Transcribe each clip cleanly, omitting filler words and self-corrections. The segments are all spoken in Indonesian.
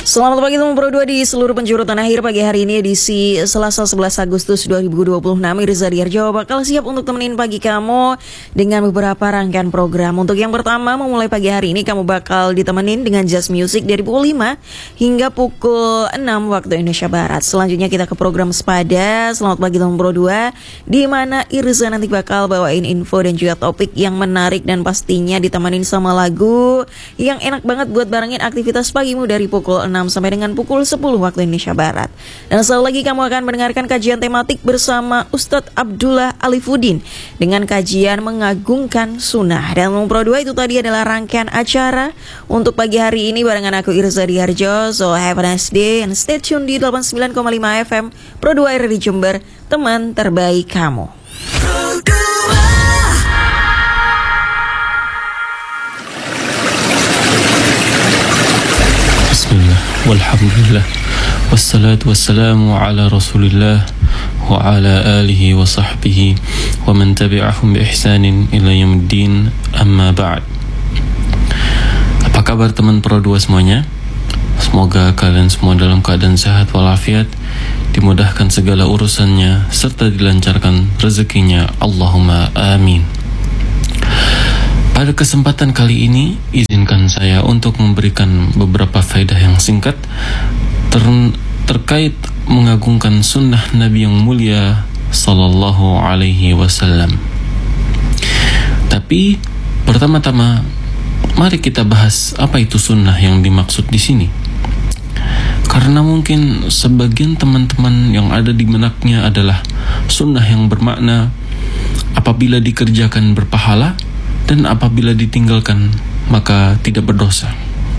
Selamat pagi teman Pro 2 di seluruh penjuru tanah air. Pagi hari ini edisi Selasa 11 Agustus 2026, Irza Diarjo bakal siap untuk temenin pagi kamu dengan beberapa rangkaian program. Untuk yang pertama, memulai pagi hari ini kamu bakal ditemenin dengan Jazz Music dari pukul 5 hingga pukul 6 waktu Indonesia Barat. Selanjutnya kita ke program Sepada. Selamat pagi teman Pro 2, di mana Irza nanti bakal bawain info dan juga topik yang menarik dan pastinya ditemenin sama lagu yang enak banget buat barengin aktivitas pagimu dari pukul 6 sampai dengan pukul 10 waktu Indonesia Barat. Dan selalu lagi kamu akan mendengarkan kajian tematik bersama Ustadz Abdullah Alifuddin dengan kajian mengagungkan sunnah. Dan Pro 2 itu tadi adalah rangkaian acara untuk pagi hari ini barengan aku Irza Diarjo. So have a nice day and stay tune di 89,5 FM Pro 2 RRI Jember, teman terbaik kamu. Walhamdulillah wassalatu wassalamu ala rasulillah wa ala alihi wa sahbihi wa man tabi'ahum bi ihsanin ila yaumiddin, amma ba'd. Apa kabar teman Pro 2 semuanya? Semoga kalian semua dalam keadaan sehat walafiat, dimudahkan segala urusannya serta dilancarkan rezekinya, Allahumma amin. Pada kesempatan kali ini, izinkan saya untuk memberikan beberapa faedah yang singkat terkait mengagungkan sunnah Nabi yang mulia Sallallahu Alaihi Wasallam. Tapi pertama-tama, mari kita bahas apa itu sunnah yang dimaksud di sini. Karena mungkin sebagian teman-teman yang ada di benaknya adalah sunnah yang bermakna apabila dikerjakan berpahala, dan apabila ditinggalkan maka tidak berdosa.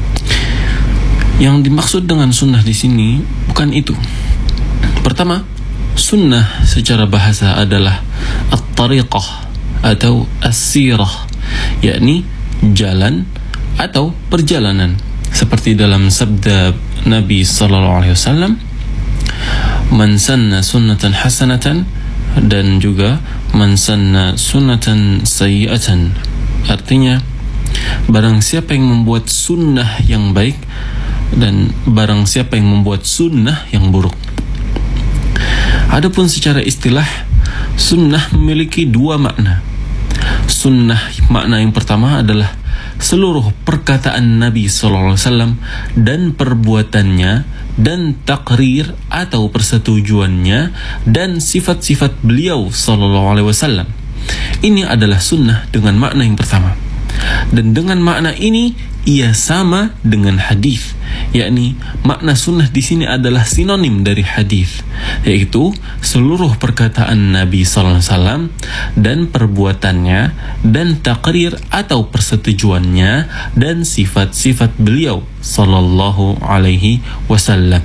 Yang dimaksud dengan sunnah di sini bukan itu. Pertama, sunnah secara bahasa adalah at-tariqah atau as-sirah, yakni jalan atau perjalanan. Seperti dalam sabda Nabi sallallahu alaihi wasallam, "Man sanna sunnatan hasanatan," dan juga "Man sanna sunnatan sayyi'atan." Artinya, barang siapa yang membuat sunnah yang baik dan barang siapa yang membuat sunnah yang buruk. Adapun secara istilah, sunnah memiliki dua makna. Sunnah makna yang pertama adalah seluruh perkataan Nabi SAW dan perbuatannya dan takrir atau persetujuannya dan sifat-sifat beliau SAW. Ini adalah sunnah dengan makna yang pertama. Dan dengan makna ini ia sama dengan hadis, yakni makna sunnah di sini adalah sinonim dari hadis, yaitu seluruh perkataan Nabi SAW dan perbuatannya dan takrir atau persetujuannya dan sifat-sifat beliau Sallallahu Alaihi Wasallam.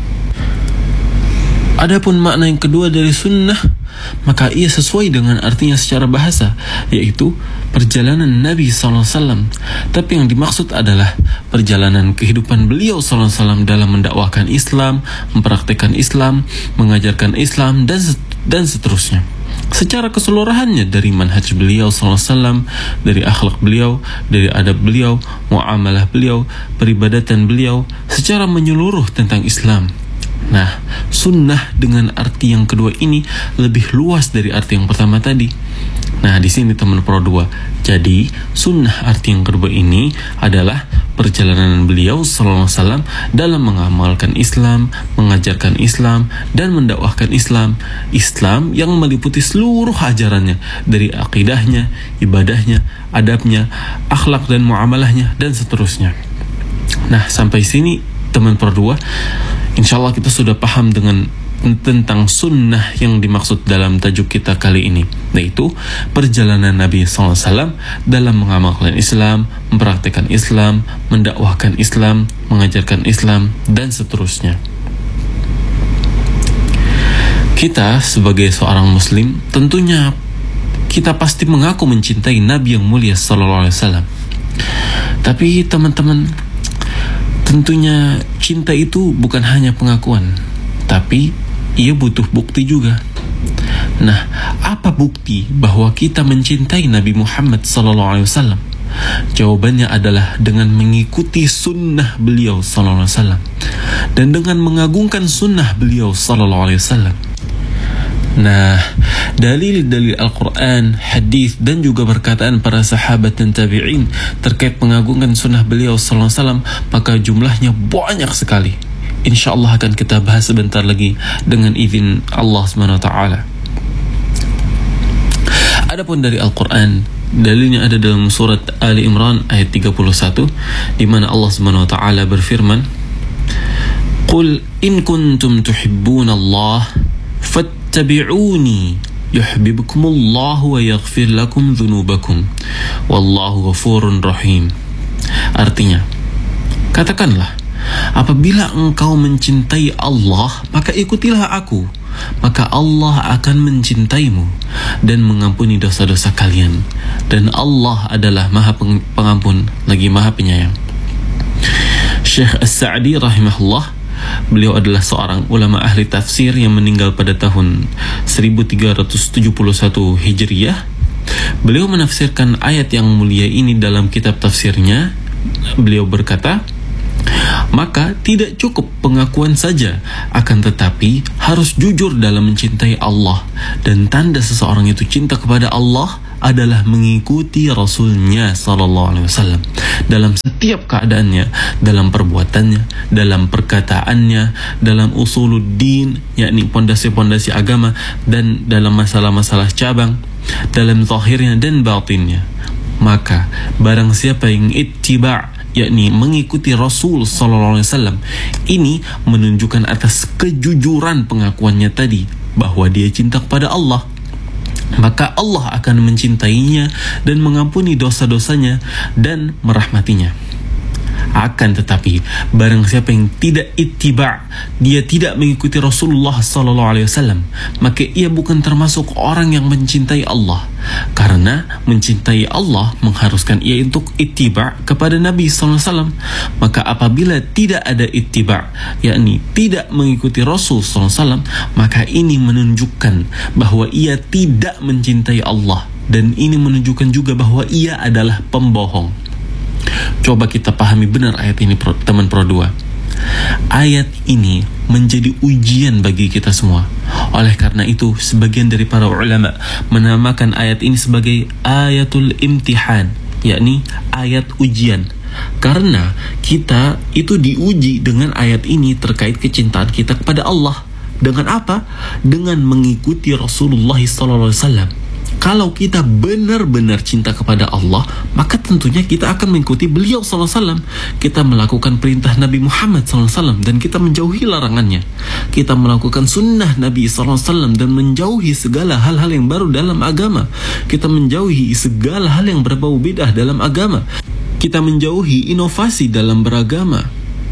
Adapun makna yang kedua dari sunnah, maka ia sesuai dengan artinya secara bahasa, yaitu perjalanan Nabi SAW. Tapi yang dimaksud adalah perjalanan kehidupan beliau SAW dalam mendakwahkan Islam, mempraktikkan Islam, mengajarkan Islam, dan seterusnya. Secara keseluruhannya, dari manhaj beliau SAW, dari akhlak beliau, dari adab beliau, muamalah beliau, peribadatan beliau, secara menyeluruh tentang Islam. Nah, sunnah dengan arti yang kedua ini lebih luas dari arti yang pertama tadi. Nah, di sini teman Pro 2. Jadi, sunnah arti yang kedua ini adalah perjalanan beliau sallallahu alaihi wasallam dalam mengamalkan Islam, mengajarkan Islam, dan mendakwahkan Islam. Islam yang meliputi seluruh ajarannya, dari akidahnya, ibadahnya, adabnya, akhlak dan muamalahnya, dan seterusnya. Nah, sampai sini teman Pro 2, insyaallah kita sudah paham tentang sunnah yang dimaksud dalam tajuk kita kali ini, yaitu perjalanan Nabi SAW dalam mengamalkan Islam, mempraktikkan Islam, mendakwahkan Islam, mengajarkan Islam, dan seterusnya. Kita sebagai seorang muslim, tentunya kita pasti mengaku mencintai Nabi yang mulia SAW. Tapi teman-teman, tentunya cinta itu bukan hanya pengakuan, tapi ia butuh bukti juga. Nah, apa bukti bahwa kita mencintai Nabi Muhammad SAW? Jawabannya adalah dengan mengikuti sunnah beliau sallallahu alaihi wasallam dan dengan mengagungkan sunnah beliau sallallahu alaihi wasallam. Nah, dalil-dalil Al-Quran, hadis dan juga perkataan para sahabat dan tabi'in terkait mengagungkan sunnah beliau sallallahu alaihi wasallam, maka jumlahnya banyak sekali. InsyaAllah akan kita bahas sebentar lagi dengan izin Allah SWT. Adapun dari Al-Quran, dalilnya ada dalam surat Ali Imran ayat 31, di mana Allah SWT berfirman, "Qul in kuntum tuhibbuna Allah fattabi'uni yuhibbukumullahu wa yaghfir lakum dhunubakum wallahu ghafurun rahim." Artinya, katakanlah, apabila engkau mencintai Allah, maka ikutilah aku, maka Allah akan mencintaimu dan mengampuni dosa-dosa kalian, dan Allah adalah Maha Pengampun lagi Maha Penyayang. Syekh As-Sa'di rahimahullah, beliau adalah seorang ulama ahli tafsir yang meninggal pada tahun 1371 Hijriyah. Beliau menafsirkan ayat yang mulia ini dalam kitab tafsirnya. Beliau berkata, maka tidak cukup pengakuan saja, akan tetapi harus jujur dalam mencintai Allah, dan tanda seseorang itu cinta kepada Allah adalah mengikuti Rasulnya sallallahu alaihi wasallam dalam setiap keadaannya, dalam perbuatannya, dalam perkataannya, dalam usuluddin, yakni pondasi-pondasi agama, dan dalam masalah-masalah cabang, dalam zahirnya dan batinnya. Maka barang siapa yang ittiba', yakni mengikuti Rasul sallallahu alaihi wasallam, ini menunjukkan atas kejujuran pengakuannya tadi bahwa dia cinta kepada Allah, maka Allah akan mencintainya dan mengampuni dosa-dosanya dan merahmatinya. Akan tetapi barang siapa yang tidak ittiba', dia tidak mengikuti Rasulullah sallallahu alaihi wasallam, maka ia bukan termasuk orang yang mencintai Allah, karena mencintai Allah mengharuskan ia untuk ittiba' kepada Nabi sallallahu alaihi wasallam. Maka apabila tidak ada ittiba', yakni tidak mengikuti Rasul sallallahu alaihi wasallam, maka ini menunjukkan bahwa ia tidak mencintai Allah, dan ini menunjukkan juga bahwa ia adalah pembohong. Coba kita pahami benar ayat ini, teman Pro 2. Ayat ini menjadi ujian bagi kita semua. Oleh karena itu, sebagian dari para ulama menamakan ayat ini sebagai ayatul imtihan, yakni ayat ujian. Karena kita itu diuji dengan ayat ini terkait kecintaan kita kepada Allah. Dengan apa? Dengan mengikuti Rasulullah SAW. Kalau kita benar-benar cinta kepada Allah, maka tentunya kita akan mengikuti beliau SAW. Kita melakukan perintah Nabi Muhammad SAW dan kita menjauhi larangannya. Kita melakukan sunnah Nabi SAW dan menjauhi segala hal-hal yang baru dalam agama. Kita menjauhi segala hal yang berbau bidah dalam agama. Kita menjauhi inovasi dalam beragama.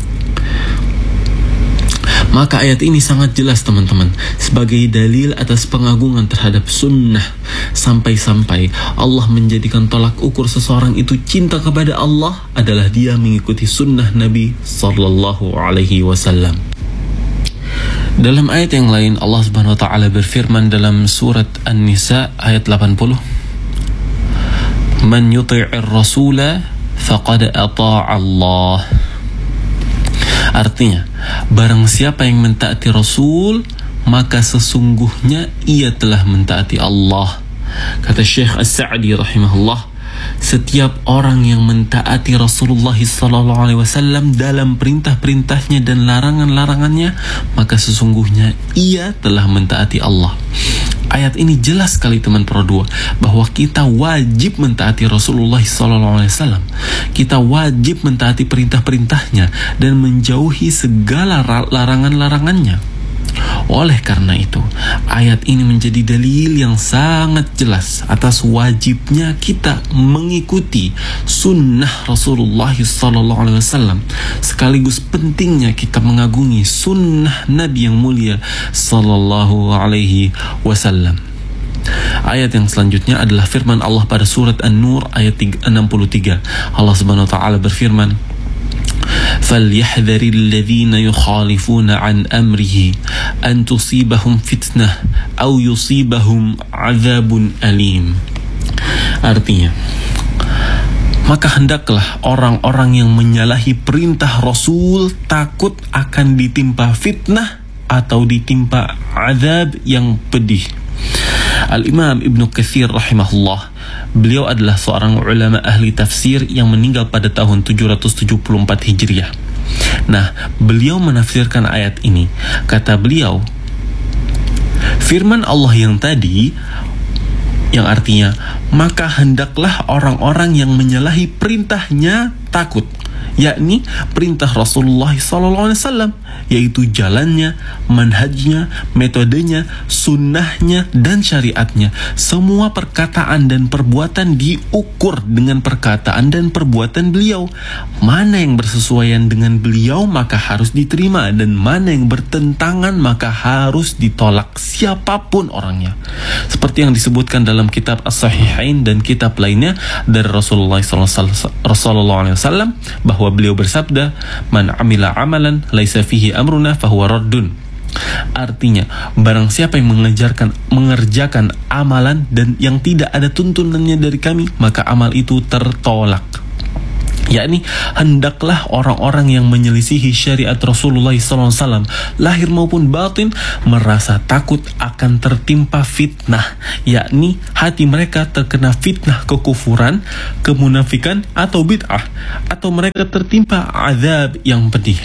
Maka ayat ini sangat jelas teman-teman sebagai dalil atas pengagungan terhadap sunnah, sampai-sampai Allah menjadikan tolak ukur seseorang itu cinta kepada Allah adalah dia mengikuti sunnah Nabi sallallahu alaihi wasallam. Dalam ayat yang lain Allah Subhanahu wa taala berfirman dalam surat An-Nisa ayat 80, "Man yuti'ir rasula faqad ata'a Allah." Artinya, barang siapa yang mentaati Rasul, maka sesungguhnya ia telah mentaati Allah. Kata Syekh As-Sa'di rahimahullah, setiap orang yang mentaati Rasulullah SAW dalam perintah-perintahnya dan larangan-larangannya, maka sesungguhnya ia telah mentaati Allah. Ayat ini jelas sekali teman Pro 2 bahwa kita wajib mentaati Rasulullah SAW. Kita wajib mentaati perintah-perintahnya dan menjauhi segala larangan-larangannya. Oleh karena itu, ayat ini menjadi dalil yang sangat jelas atas wajibnya kita mengikuti sunnah Rasulullah SAW, sekaligus pentingnya kita mengagungi sunnah Nabi yang mulia Sallallahu Alaihi Wasallam. Ayat yang selanjutnya adalah firman Allah pada surat An-Nur ayat 63. Allah Subhanahu wa taala berfirman, فَلْيَحْذَرِ الَّذِينَ يُخَالِفُونَ عَنْ أَمْرِهِ أَنْ تُصِيبَهُمْ فِتْنَةٌ أَوْ يُصِيبَهُمْ عَذَابٌ أَلِيمٌ. Artinya, maka hendaklah orang-orang yang menyalahi perintah Rasul takut akan ditimpa fitnah atau ditimpa azab yang pedih. Al-Imam Ibnu Katsir rahimahullah, beliau adalah seorang ulama ahli tafsir yang meninggal pada tahun 774 Hijriah. Nah, beliau menafsirkan ayat ini. Kata beliau, firman Allah yang tadi, yang artinya, maka hendaklah orang-orang yang menyalahi perintahnya takut, yakni perintah Rasulullah SAW, yaitu jalannya, manhajnya, metodenya, sunnahnya, dan syariatnya. Semua perkataan dan perbuatan diukur dengan perkataan dan perbuatan beliau. Mana yang bersesuaian dengan beliau maka harus diterima, dan mana yang bertentangan maka harus ditolak, siapapun orangnya. Seperti yang disebutkan dalam kitab As-Sahihain dan kitab lainnya dari Rasulullah SAW, bahwa beliau bersabda, man amila amalan laisa fihi amruna fahuwa raddun. Artinya, barang siapa yang mengerjakan amalan dan yang tidak ada tuntunannya dari kami, maka amal itu tertolak. Yakni, hendaklah orang-orang yang menyelisihi syariat Rasulullah SAW, lahir maupun batin, merasa takut akan tertimpa fitnah, yakni hati mereka terkena fitnah kekufuran, kemunafikan, atau bid'ah, atau mereka tertimpa azab yang pedih.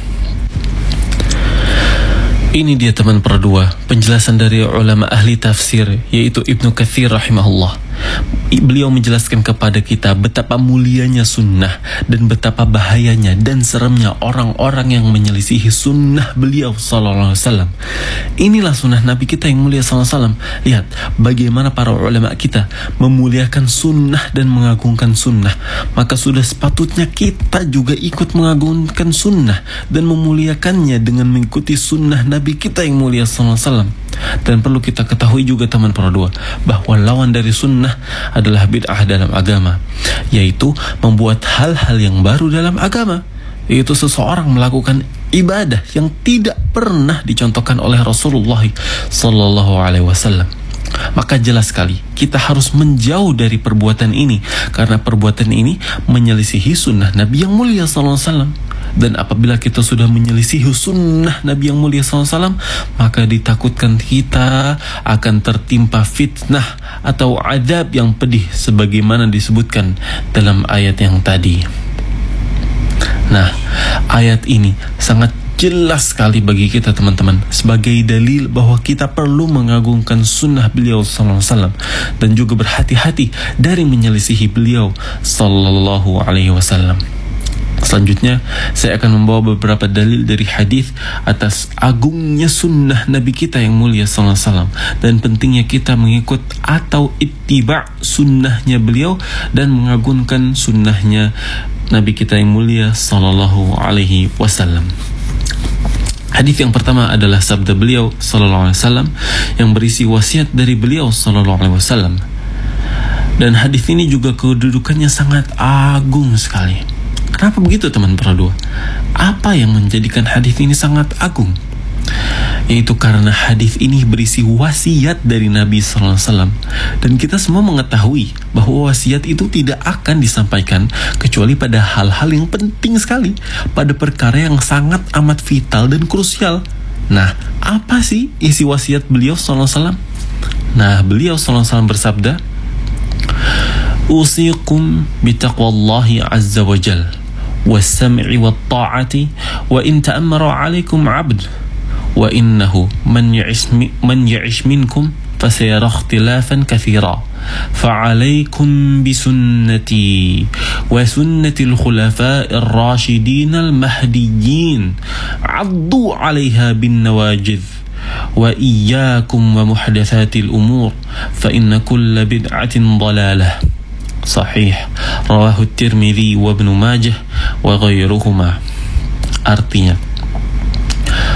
Ini dia teman perdua, penjelasan dari ulama ahli tafsir, yaitu Ibnu Katsir rahimahullah. Beliau menjelaskan kepada kita betapa mulianya sunnah dan betapa bahayanya dan seremnya orang-orang yang menyelisihi sunnah beliau sallallahu alaihi wasallam. Inilah sunnah Nabi kita yang mulia sallallahu alaihi wasallam. Lihat bagaimana para ulama kita memuliakan sunnah dan mengagungkan sunnah. Maka sudah sepatutnya kita juga ikut mengagungkan sunnah dan memuliakannya dengan mengikuti sunnah Nabi kita yang mulia sallallahu alaihi wasallam. Dan perlu kita ketahui juga teman perdua, bahwa lawan dari sunnah adalah bid'ah dalam agama, yaitu membuat hal-hal yang baru dalam agama, yaitu seseorang melakukan ibadah yang tidak pernah dicontohkan oleh Rasulullah sallallahu alaihi wasallam. Maka jelas sekali kita harus menjauh dari perbuatan ini, karena perbuatan ini menyelisihi sunnah Nabi yang mulia sallallahu alaihi wasallam. Dan apabila kita sudah menyelisihi sunnah Nabi yang mulia SAW, maka ditakutkan kita akan tertimpa fitnah atau azab yang pedih, sebagaimana disebutkan dalam ayat yang tadi. Nah, ayat ini sangat jelas sekali bagi kita teman-teman, sebagai dalil bahwa kita perlu mengagungkan sunnah beliau sallallahu alaihi wasallam dan juga berhati-hati dari menyelisihi beliau sallallahu alaihi wasallam. Selanjutnya, saya akan membawa beberapa dalil dari hadis atas agungnya sunnah Nabi kita yang mulia sallallahu alaihi wasallam dan pentingnya kita mengikut atau ittiba' sunnahnya beliau dan mengagungkan sunnahnya Nabi kita yang mulia sallallahu alaihi wasallam. Hadis yang pertama adalah sabda beliau sallallahu alaihi wasallam yang berisi wasiat dari beliau sallallahu alaihi wasallam. Dan hadis ini juga kedudukannya sangat agung sekali. Kenapa begitu teman perdua? Apa yang menjadikan hadis ini sangat agung? Yaitu karena hadis ini berisi wasiat dari Nabi SAW. Dan kita semua mengetahui bahwa wasiat itu tidak akan disampaikan kecuali pada hal-hal yang penting sekali, pada perkara yang sangat amat vital dan krusial. Nah, apa sih isi wasiat beliau SAW? Nah, beliau SAW bersabda, usikum bitaqwallahi azza wa jal was-sam'i wat-ta'ati wa in ta'ammara 'alaikum 'abd wa innahu man ya'ish minkum fasayara ikhtilafan katsira fa'alaikum bisunnati wa sunnatil khulafa'ir rasyidin al-mahdiyyin 'addu 'alaiha bin nawajidh wa iyyakum wa muhdatsatil umur fa inna kulla bid'atin dhalalah. Sahih rawahu Tirmidzi wa Ibnu Majah wa ghairuhuma. Artinya,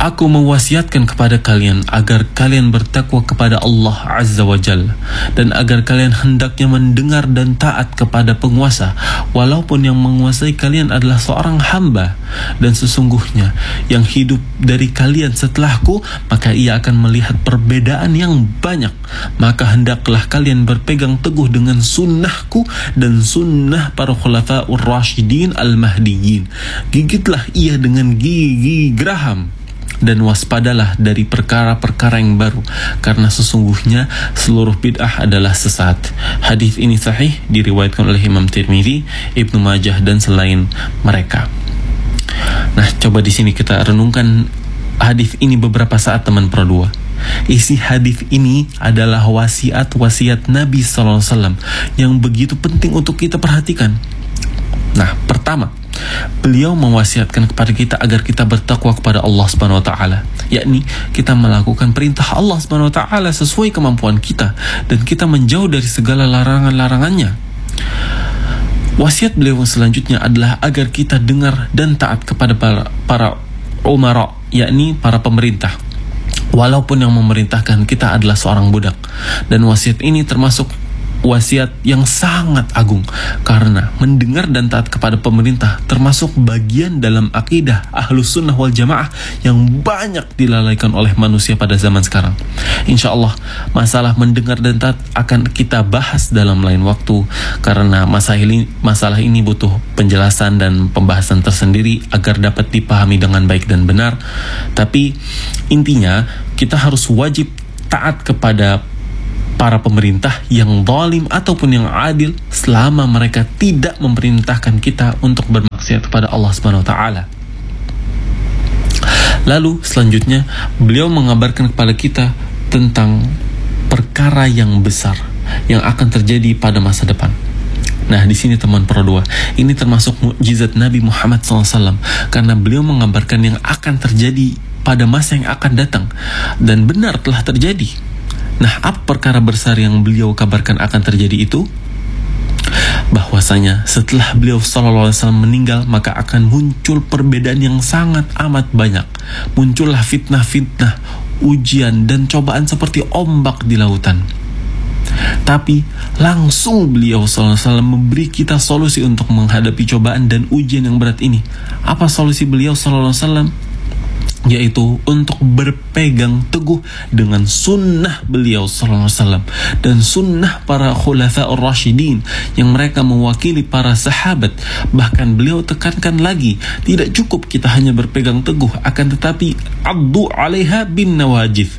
Aku mewasiatkan kepada kalian agar kalian bertakwa kepada Allah Azza wa Jalla, dan agar kalian hendaknya mendengar dan taat kepada penguasa, walaupun yang menguasai kalian adalah seorang hamba. Dan sesungguhnya yang hidup dari kalian setelahku, maka ia akan melihat perbedaan yang banyak. Maka hendaklah kalian berpegang teguh dengan sunnahku dan sunnah para khulafa'ur rasyidin al-mahdiyin. Gigitlah ia dengan gigi geraham, dan waspadalah dari perkara-perkara yang baru, karena sesungguhnya seluruh bid'ah adalah sesat. Hadis ini sahih, diriwayatkan oleh Imam Tirmidzi, Ibnu Majah, dan selain mereka. Nah, coba di sini kita renungkan hadis ini beberapa saat, teman Pro 2. Isi hadis ini adalah wasiat Nabi SAW yang begitu penting untuk kita perhatikan. Nah, pertama, beliau mewasiatkan kepada kita agar kita bertakwa kepada Allah Subhanahu wa taala, yakni kita melakukan perintah Allah Subhanahu wa taala sesuai kemampuan kita, dan kita menjauh dari segala larangan-larangannya. Wasiat beliau selanjutnya adalah agar kita dengar dan taat kepada para umara, yakni para pemerintah, walaupun yang memerintahkan kita adalah seorang budak. Dan wasiat ini termasuk wasiat yang sangat agung, karena mendengar dan taat kepada pemerintah termasuk bagian dalam akidah Ahlus Sunnah wal Jamaah yang banyak dilalaikan oleh manusia pada zaman sekarang. Insya Allah masalah mendengar dan taat akan kita bahas dalam lain waktu, karena masalah ini butuh penjelasan dan pembahasan tersendiri agar dapat dipahami dengan baik dan benar. Tapi intinya kita harus wajib taat kepada para pemerintah yang zalim ataupun yang adil, selama mereka tidak memerintahkan kita untuk bermaksiat kepada Allah Subhanahu wa taala. Lalu selanjutnya beliau mengabarkan kepada kita tentang perkara yang besar yang akan terjadi pada masa depan. Nah, di sini teman Pro 2, ini termasuk mukjizat Nabi Muhammad SAW, karena beliau mengabarkan yang akan terjadi pada masa yang akan datang, dan benar telah terjadi. Nah, apa perkara besar yang beliau kabarkan akan terjadi itu? Bahwasanya setelah beliau SAW meninggal, maka akan muncul perbedaan yang sangat amat banyak. Muncullah fitnah-fitnah, ujian dan cobaan seperti ombak di lautan. Tapi langsung beliau SAW memberi kita solusi untuk menghadapi cobaan dan ujian yang berat ini. Apa solusi beliau SAW? Yaitu untuk berpegang teguh dengan sunnah beliau SAW dan sunnah para khulafa'ur rasyidin yang mereka mewakili para sahabat. Bahkan beliau tekankan lagi, tidak cukup kita hanya berpegang teguh, akan tetapi addu 'alaiha bin nawajidh.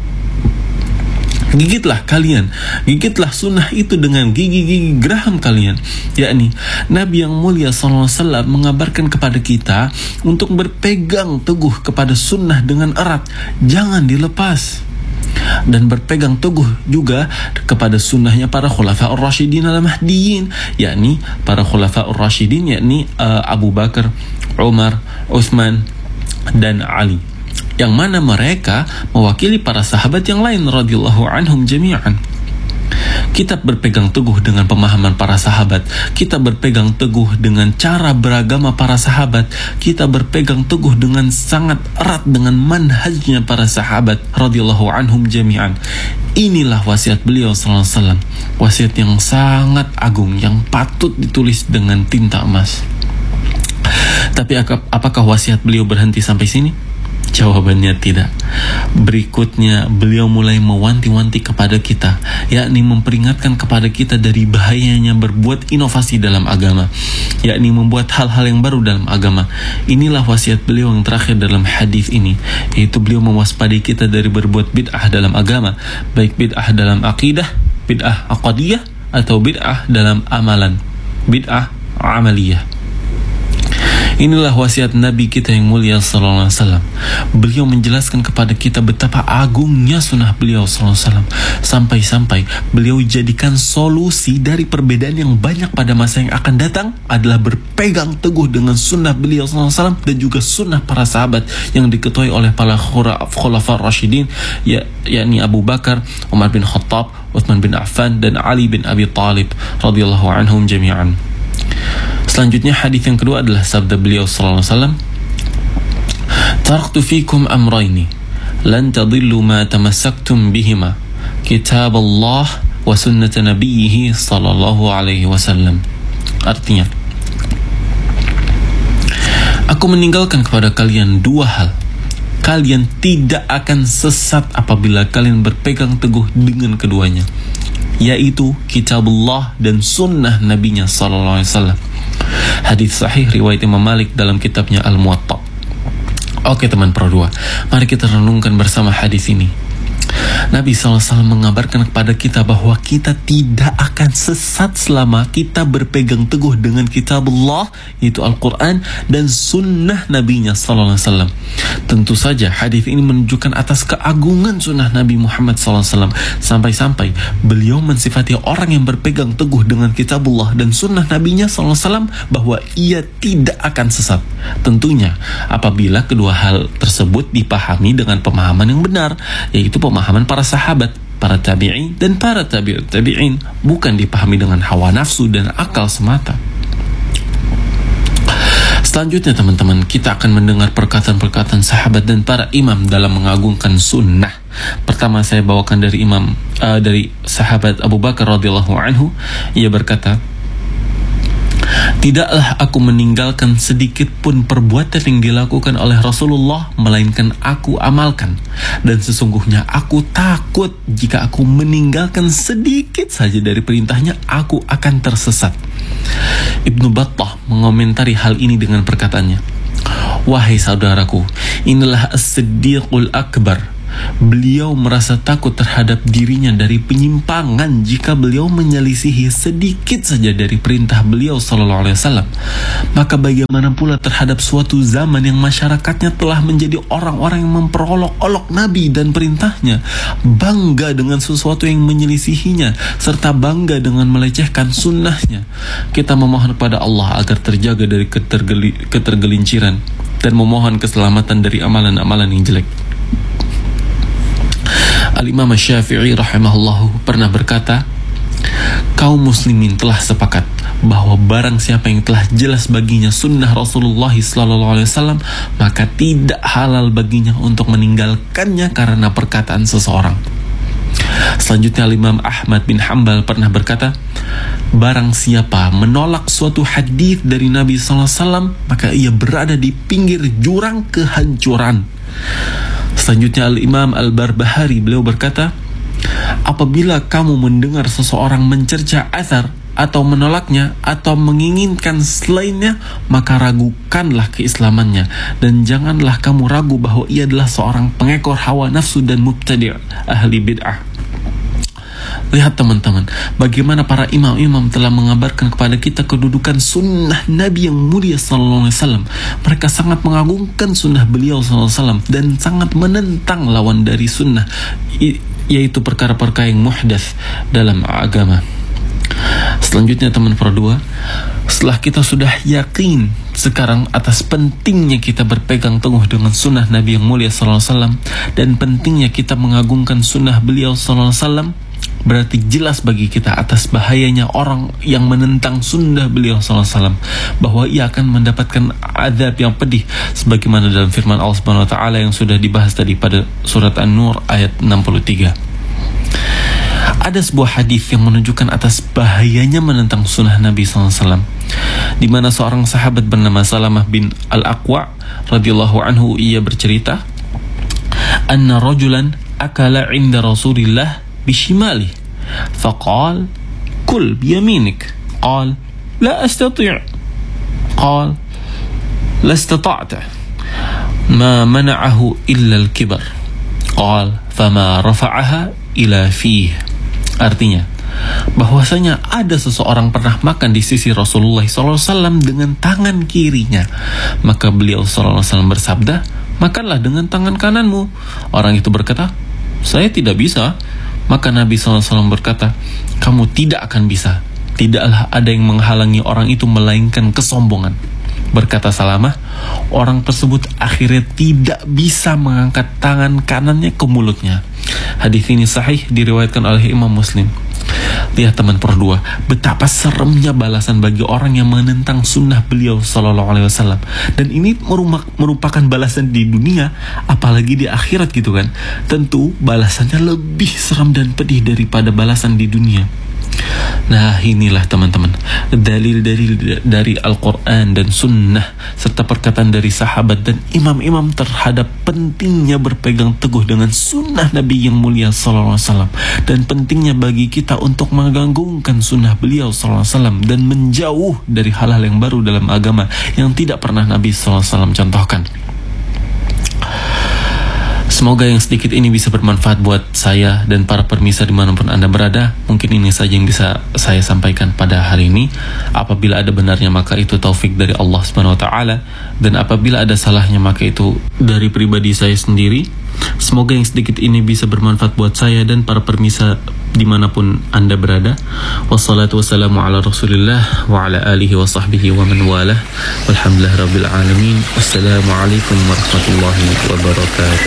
Gigitlah gigitlah sunnah itu dengan gigi-gigi geraham kalian. Yakni Nabi yang mulia SAW mengabarkan kepada kita untuk berpegang teguh kepada sunnah dengan erat, jangan dilepas. Dan berpegang teguh juga kepada sunnahnya para khulafa'ur rasyidin al-mahdiyin, yakni para khulafa'ur rasyidin, yakni Abu Bakar, Umar, Utsman, dan Ali, yang mana mereka mewakili para sahabat yang lain radhiyallahu anhum jami'an. Kita berpegang teguh dengan pemahaman para sahabat, kita berpegang teguh dengan cara beragama para sahabat, kita berpegang teguh dengan sangat erat dengan manhajnya para sahabat radhiyallahu anhum jami'an. Inilah wasiat beliau sallallahu alaihi wasallam, wasiat yang sangat agung yang patut ditulis dengan tinta emas. Tapi apakah wasiat beliau berhenti sampai sini? Jawabannya tidak. Berikutnya beliau mulai mewanti-wanti kepada kita, yakni memperingatkan kepada kita dari bahayanya berbuat inovasi dalam agama, yakni membuat hal-hal yang baru dalam agama. Inilah wasiat beliau yang terakhir dalam hadis ini, yaitu beliau mewaspadai kita dari berbuat bid'ah dalam agama, baik bid'ah dalam akidah, bid'ah aqadiyah, atau bid'ah dalam amalan, bid'ah amaliyah. Inilah wasiat Nabi kita yang mulia sallallahu alaihi wasallam. Beliau menjelaskan kepada kita betapa agungnya sunnah beliau sallallahu alaihi wasallam, sampai-sampai beliau jadikan solusi dari perbedaan yang banyak pada masa yang akan datang adalah berpegang teguh dengan sunnah beliau sallallahu alaihi wasallam dan juga sunnah para sahabat yang diketuai oleh para khulafa'ur rasyidin, yakni Abu Bakar, Umar bin Khattab, Utsman bin Affan, dan Ali bin Abi Thalib radhiyallahu anhum jami'an. Selanjutnya hadis yang kedua adalah sabda beliau sallallahu alaihi wasallam, taraktu fikum amrayni lan tadillu ma tamassaktum bihima kitab Allah wa sunnata nabiyhi sallallahu alaihi wasallam. Artinya, aku meninggalkan kepada kalian dua hal. Kalian tidak akan sesat apabila kalian berpegang teguh dengan keduanya, yaitu kitabullah dan sunnah nabinya sallallahu alaihi wasallam. Hadis sahih riwayat Imam Malik dalam kitabnya Al-Muwatta. Oke teman Pro 2, mari kita renungkan bersama hadis ini. Nabi SAW mengabarkan kepada kita bahwa kita tidak akan sesat selama kita berpegang teguh dengan kitab Allah, yaitu Al-Quran, dan sunnah Nabi-Nya SAW. Tentu saja hadis ini menunjukkan atas keagungan sunnah Nabi Muhammad SAW, sampai-sampai beliau mensifati orang yang berpegang teguh dengan kitab Allah dan sunnah Nabi-Nya SAW bahwa ia tidak akan sesat. Tentunya apabila kedua hal tersebut dipahami dengan pemahaman yang benar, yaitu pemahaman para sahabat, para tabi'in, dan para tabi'ut tabi'in, bukan dipahami dengan hawa nafsu dan akal semata. Selanjutnya teman-teman, kita akan mendengar perkataan-perkataan sahabat dan para imam dalam mengagungkan sunnah. Pertama saya bawakan dari sahabat Abu Bakar radhiyallahu anhu. Ia berkata, tidaklah aku meninggalkan sedikit pun perbuatan yang dilakukan oleh Rasulullah, melainkan aku amalkan. Dan sesungguhnya aku takut jika aku meninggalkan sedikit saja dari perintahnya, aku akan tersesat. Ibnu Battah mengomentari hal ini dengan perkataannya, wahai saudaraku, inilah as-siddiqul akbar. Beliau merasa takut terhadap dirinya dari penyimpangan jika beliau menyelisihi sedikit saja dari perintah beliau sallallahu alaihi wasallam. Maka bagaimana pula terhadap suatu zaman yang masyarakatnya telah menjadi orang-orang yang memperolok-olok Nabi dan perintahnya, bangga dengan sesuatu yang menyelisihinya, serta bangga dengan melecehkan sunnahnya. Kita memohon kepada Allah agar terjaga dari ketergelinciran dan memohon keselamatan dari amalan-amalan yang jelek. Al-Imam Syafi'i rahimahullahu pernah berkata, kaum muslimin telah sepakat bahwa barang siapa yang telah jelas baginya sunnah Rasulullah SAW, maka tidak halal baginya untuk meninggalkannya karena perkataan seseorang. Selanjutnya Imam Ahmad bin Hanbal pernah berkata, barang siapa menolak suatu hadis dari Nabi SAW, maka ia berada di pinggir jurang kehancuran. Selanjutnya Al-Imam Al-Barbahari, beliau berkata, apabila kamu mendengar seseorang mencerca athar atau menolaknya atau menginginkan selainnya, maka ragukanlah keislamannya dan janganlah kamu ragu bahwa ia adalah seorang pengekor hawa nafsu dan mubtadi' ahli bid'ah. Lihat teman-teman, bagaimana para imam-imam telah mengabarkan kepada kita kedudukan sunnah Nabi yang mulia sallallahu alaihi wasallam. Mereka sangat mengagungkan sunnah beliau sallallahu alaihi wasallam dan sangat menentang lawan dari sunnah, yaitu perkara-perkara yang muhdats dalam agama. Selanjutnya teman Pro 2, setelah kita sudah yakin sekarang atas pentingnya kita berpegang teguh dengan sunnah Nabi yang mulia sallallahu alaihi wasallam dan pentingnya kita mengagungkan sunnah beliau sallallahu alaihi wasallam, berarti jelas bagi kita atas bahayanya orang yang menentang sunnah beliau SAW, bahwa ia akan mendapatkan azab yang pedih sebagaimana dalam firman Allah Subhanahu wa taala yang sudah dibahas tadi pada surat An-Nur ayat 63. Ada sebuah hadis yang menunjukkan atas bahayanya menentang sunnah Nabi SAW, di mana seorang sahabat bernama Salamah bin Al-Aqwa radhiyallahu anhu, ia bercerita, anna rajulan akala 'inda Rasulillah bishimali faqal kul biyaminik qal la astati' qal la istata'ta ma mana'ahu illa al-kibar qal fama rafa'aha ila fih. Artinya bahwasanya ada seseorang pernah makan di sisi Rasulullah SAW dengan tangan kirinya, maka beliau SAW bersabda, makanlah dengan tangan kananmu. Orang itu berkata, saya tidak bisa. Maka Nabi SAW berkata, kamu tidak akan bisa. Tidaklah ada yang menghalangi orang itu melainkan kesombongan. Berkata Salamah, orang tersebut akhirnya tidak bisa mengangkat tangan kanannya ke mulutnya. Hadis ini sahih diriwayatkan oleh Imam Muslim. Lihat teman Pro 2, betapa seremnya balasan bagi orang yang menentang sunnah beliau Sallallahu Alaihi Wasallam. Dan ini merupakan balasan di dunia, apalagi di akhirat gitu kan. Tentu balasannya lebih seram dan pedih daripada balasan di dunia. Nah, inilah teman-teman dalil-dalil dari Al-Quran dan Sunnah serta perkataan dari sahabat dan imam-imam terhadap pentingnya berpegang teguh dengan Sunnah Nabi yang mulia Sallallahu Alaihi Wasallam, dan pentingnya bagi kita untuk menggagungkan Sunnah beliau Sallallahu Alaihi Wasallam dan menjauh dari hal-hal yang baru dalam agama yang tidak pernah Nabi Sallallahu Alaihi Wasallam contohkan. Semoga yang sedikit ini bisa bermanfaat buat saya dan para permisa dimanapun Anda berada. Mungkin ini saja yang bisa saya sampaikan pada hari ini. Apabila ada benarnya maka itu taufik dari Allah Subhanahu Wa Taala, dan apabila ada salahnya maka itu dari pribadi saya sendiri. Semoga yang sedikit ini bisa bermanfaat buat saya dan para permisa dimanapun Anda berada. Wassalatu wassalamu ala rasulillah wa ala alihi wa sahbihi wa man walah. Walhamdulillah rabbil alamin. Wassalamualaikum warahmatullahi wabarakatuh.